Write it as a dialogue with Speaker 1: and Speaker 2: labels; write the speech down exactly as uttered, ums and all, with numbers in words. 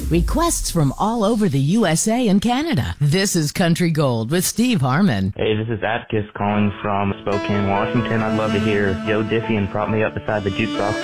Speaker 1: Requests from all over the U S A and Canada. This is Country Gold with Steve Harmon.
Speaker 2: Hey, this is Atticus calling from Spokane, Washington. I'd love to hear Joe Diffie and Prop Me Up Beside the Jukebox.